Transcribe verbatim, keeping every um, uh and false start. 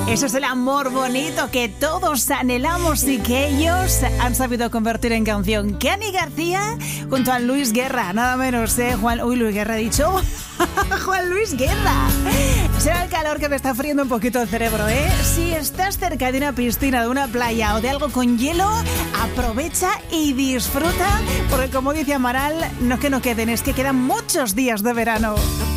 Ese es el amor bonito que todos anhelamos y que ellos han sabido convertir en canción. Kenny García junto a Luis Guerra, nada menos, ¿eh? Juan, uy, Luis Guerra ha dicho. Juan Luis Guerra. Será el calor que me está friendo un poquito el cerebro, ¿eh? Si estás cerca de una piscina, de una playa o de algo con hielo, aprovecha y disfruta, porque como dice Amaral, no es que no queden, es que quedan muchos días de verano.